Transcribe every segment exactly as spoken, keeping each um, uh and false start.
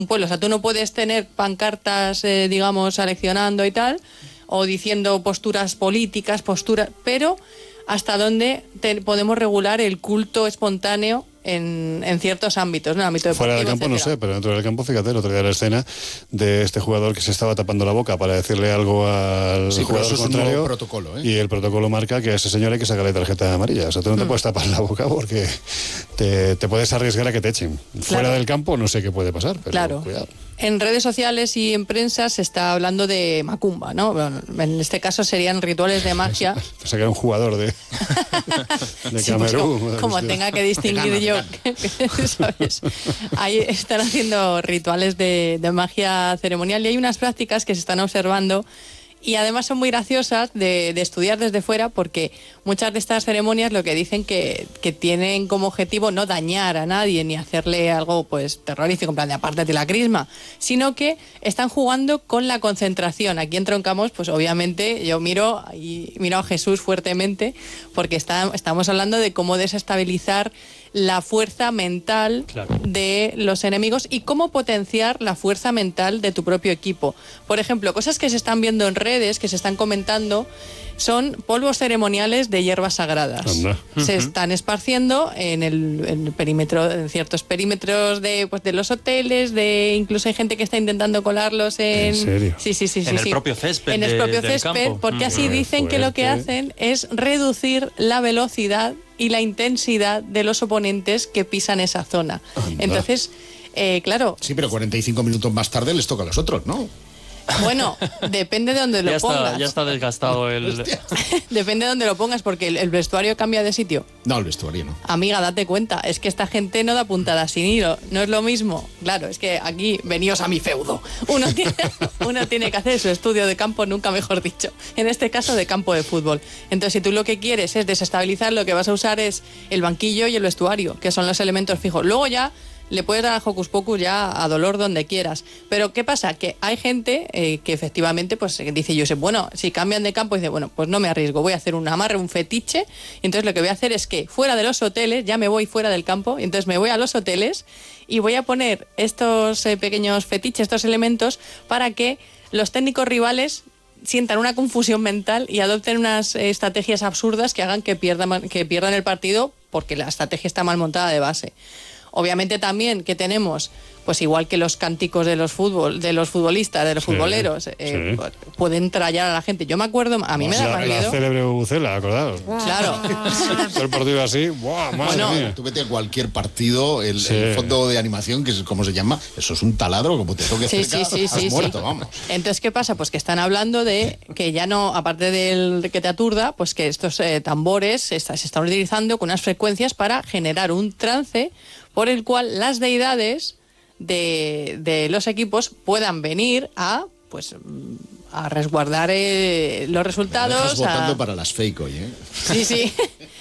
un pueblo. O sea, tú no puedes tener pancartas, eh, digamos, seleccionando y tal, o diciendo posturas políticas, posturas, pero hasta dónde te, podemos regular el culto espontáneo en, en ciertos ámbitos, ¿no? El ámbito deportivo, fuera del campo etcétera. no sé, pero dentro del campo, fíjate, el otro día la escena de este jugador que se estaba tapando la boca para decirle algo al sí, jugador eso es contrario. Un nuevo protocolo, ¿eh? Y el protocolo marca que a ese señor hay que sacarle tarjeta amarilla. O sea, tú no te mm. puedes tapar la boca porque te, te puedes arriesgar a que te echen. Claro. Fuera del campo no sé qué puede pasar, pero claro. cuidado. En redes sociales y en prensa se está hablando de macumba, ¿no? Bueno, en este caso serían rituales de magia. Pensé que era un jugador de, de sí, Camerún. Pues como, como tenga que distinguir yo, ¿sabes? Ahí están haciendo rituales de, de magia ceremonial y hay unas prácticas que se están observando y además son muy graciosas de, de estudiar desde fuera porque muchas de estas ceremonias lo que dicen que, que tienen como objetivo no dañar a nadie ni hacerle algo pues terrorífico, en plan de aparte de la crisma, sino que están jugando con la concentración. Aquí en Troncamos, pues obviamente yo miro, y miro a Jesús fuertemente porque está, estamos hablando de cómo desestabilizar la fuerza mental claro. de los enemigos y cómo potenciar la fuerza mental de tu propio equipo. Por ejemplo, cosas que se están viendo en redes, que se están comentando, son polvos ceremoniales de hierbas sagradas. Anda. Se están esparciendo en el, en el perímetro, en ciertos perímetros de, pues, de los hoteles, de incluso hay gente que está intentando colarlos en... ¿En serio? Sí, sí, sí, sí. En sí. el propio césped. En el propio de, césped, campo. porque así mm. dicen que lo que hacen es reducir la velocidad y la intensidad de los oponentes que pisan esa zona. Anda. Entonces, eh, claro... Sí, pero cuarenta y cinco minutos más tarde les toca a los otros, ¿no? Bueno, depende de dónde lo ya pongas. Está, ya está desgastado el... Depende de dónde lo pongas, porque el, el vestuario cambia de sitio. No, el vestuario no. Amiga, date cuenta, es que esta gente no da puntadas sin hilo, no es lo mismo. Claro, es que aquí, veníos a mi feudo. Uno tiene, uno tiene que hacer su estudio de campo, nunca mejor dicho. En este caso, de campo de fútbol. Entonces, si tú lo que quieres es desestabilizar, lo que vas a usar es el banquillo y el vestuario, que son los elementos fijos. Luego ya... le puedes dar a hocus pocus ya a dolor donde quieras. Pero ¿qué pasa? Que hay gente eh, que efectivamente pues dice, yo sé, bueno, si cambian de campo, dice, bueno, pues no me arriesgo, voy a hacer un amarre, un fetiche, y entonces lo que voy a hacer es que fuera de los hoteles, ya me voy fuera del campo, y entonces me voy a los hoteles y voy a poner estos eh, pequeños fetiches, estos elementos, para que los técnicos rivales sientan una confusión mental y adopten unas eh, estrategias absurdas que hagan que pierdan, que pierdan el partido porque la estrategia está mal montada de base. Obviamente también que tenemos, pues igual que los cánticos de los fútbol, de los futbolistas, de los sí, futboleros, eh, sí. pueden trallar a la gente. Yo me acuerdo, a mí o me sea, da mal miedo. La célebre bubucela, acordados. Claro. Todo el partido así, ¡buah, madre bueno, mía! Tú vete a cualquier partido, el, sí. el fondo de animación, que es como se llama, eso es un taladro, como te toque sí, cerca, sí, sí, has sí, muerto, sí. vamos. Entonces, ¿qué pasa? Pues que están hablando de que ya no, aparte del de que te aturda, pues que estos eh, tambores se, está, se están utilizando con unas frecuencias para generar un trance por el cual las deidades de, de los equipos puedan venir a pues a resguardar eh, los resultados. Me dejas votando a... para las fake hoy, ¿eh? Sí, sí.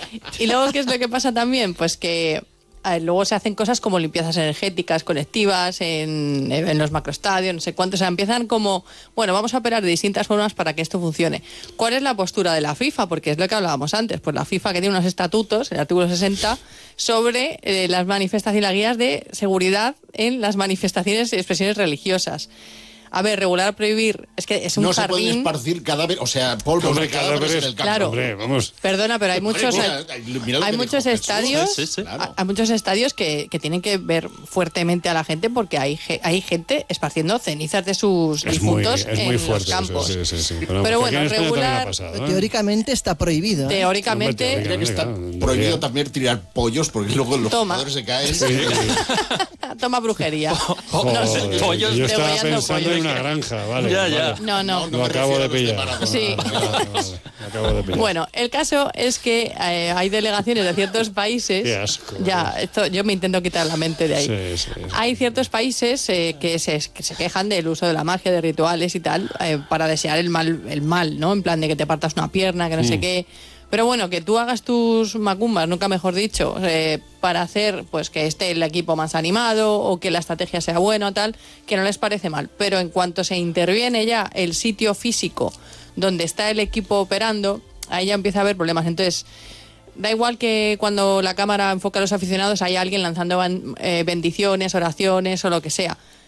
Y luego, ¿qué es lo que pasa también? Pues que eh, luego se hacen cosas como limpiezas energéticas colectivas en, en los macroestadios, no sé cuántos. O sea, empiezan como, bueno, vamos a operar de distintas formas para que esto funcione. ¿Cuál es la postura de la FIFA? Porque es lo que hablábamos antes. Pues la FIFA, que tiene unos estatutos, el artículo sesenta, sobre eh, las manifestaciones y las guías de seguridad en las manifestaciones y expresiones religiosas. A ver, regular, prohibir, es que es un no jardín... No se pueden esparcir cadáveres, o sea, polvos de cadáveres en el campo. Claro, hombre, vamos. Perdona, pero hay muchos, mira, mira hay muchos dijo, estadios, sí, sí, claro. hay muchos estadios que, que tienen que ver fuertemente a la gente porque hay, hay gente esparciendo cenizas de sus es difuntos muy, es en muy los fuerte campos. Eso, sí, sí, sí. Pero, pero bueno, regular... Pasado, ¿eh? Teóricamente está prohibido. ¿eh? Teóricamente... Sí, hombre, que está claro, prohibido no, también tirar pollos porque luego los Toma. jugadores se caen. Sí, sí. Toma brujería. Joder, no sé, pollos yo estaba degollando pensando pollos. en una granja, vale. Ya, ya. Vale. No, no. Lo acabo de pillar. Sí. Vale, vale, vale. Lo acabo de pillar. Bueno, el caso es que eh, hay delegaciones de ciertos países. Qué asco. Ya, esto yo me intento quitar la mente de ahí. Sí, sí, sí. Hay ciertos países eh, que, se, que se quejan del uso de la magia, de rituales y tal, eh, para desear el mal, el mal, ¿no? En plan de que te partas una pierna, que no mm. sé qué. Pero bueno, que tú hagas tus macumbas, nunca mejor dicho, eh, para hacer pues que esté el equipo más animado o que la estrategia sea buena o tal, que no les parece mal. Pero en cuanto se interviene ya el sitio físico donde está el equipo operando, ahí ya empieza a haber problemas. Entonces, da igual que cuando la cámara enfoca a los aficionados hay alguien lanzando eh, bendiciones, oraciones o lo que sea.